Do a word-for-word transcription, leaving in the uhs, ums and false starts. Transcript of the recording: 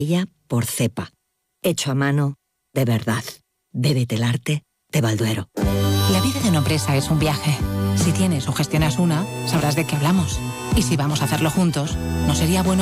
por cepa. Hecho a mano, de verdad. Bébete el arte de Balduero. La vida de una empresa es un viaje. Si tienes o gestionas una, sabrás de qué hablamos. Y si vamos a hacerlo juntos, ¿no sería bueno